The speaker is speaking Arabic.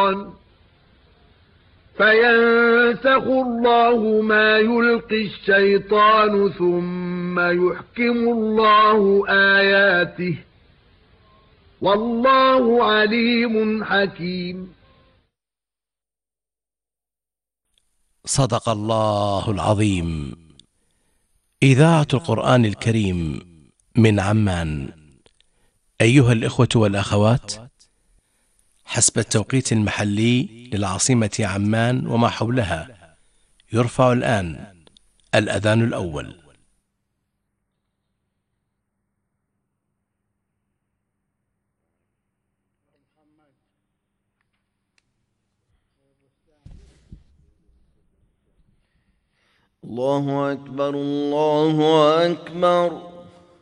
الشيطان فينسخ الله ما يلقي الشيطان ثم يحكم الله آياته والله عليم حكيم. صدق الله العظيم. إذاعة القرآن الكريم من عمان. أيها الإخوة والأخوات، حسب التوقيت المحلي للعاصمة عمان وما حولها، يرفع الآن الأذان الأول. الله أكبر الله أكبر.